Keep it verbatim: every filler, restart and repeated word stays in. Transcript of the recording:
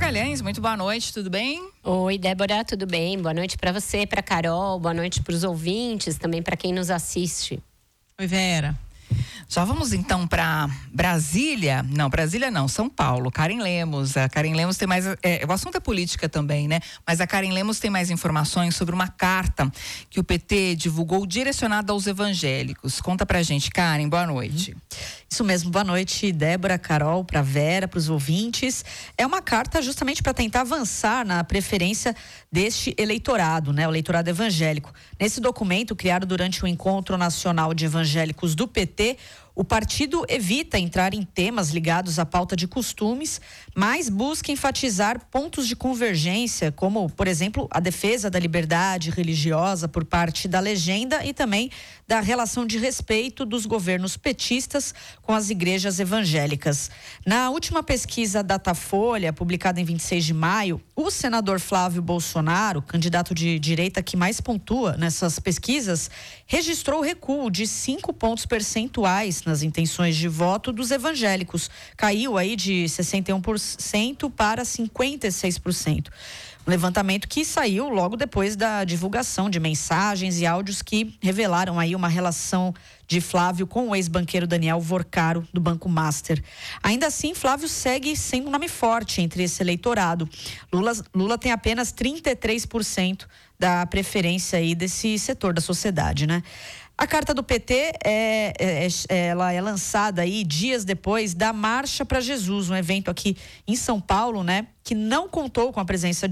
Magalhães, muito boa noite, tudo bem? Oi, Débora, tudo bem? Boa noite para você, para Carol, boa noite para os ouvintes, também para quem nos assiste. Oi, Vera. Já vamos então para Brasília? Não, Brasília não, São Paulo. Karen Lemos. A Karen Lemos tem mais. É, o assunto é política também, né? Mas a Karen Lemos tem mais informações sobre uma carta que o P T divulgou direcionada aos evangélicos. Conta pra gente, Karen, boa noite. Isso mesmo, boa noite, Débora, Carol, para Vera, para os ouvintes. É uma carta justamente para tentar avançar na preferência deste eleitorado, né? O eleitorado evangélico. Nesse documento, criado durante o Encontro Nacional de Evangélicos do P T, o partido evita entrar em temas ligados à pauta de costumes, mas busca enfatizar pontos de convergência, como, por exemplo, a defesa da liberdade religiosa por parte da legenda e também da relação de respeito dos governos petistas com as igrejas evangélicas. Na última pesquisa Datafolha, publicada em vinte e seis de maio, o senador Flávio Bolsonaro, candidato de direita que mais pontua nessas pesquisas, registrou recuo de cinco pontos percentuais nas intenções de voto dos evangélicos. Caiu aí de sessenta e um por cento para cinquenta e seis por cento. Um levantamento que saiu logo depois da divulgação de mensagens e áudios que revelaram aí uma relação de Flávio com o ex-banqueiro Daniel Vorcaro, do Banco Master. Ainda assim, Flávio segue sendo um nome forte entre esse eleitorado. Lula, Lula tem apenas trinta e três por cento da preferência aí desse setor da sociedade, né? A carta do P T é, é, é, ela é lançada aí dias depois da Marcha para Jesus, um evento aqui em São Paulo, né, que não contou com a presença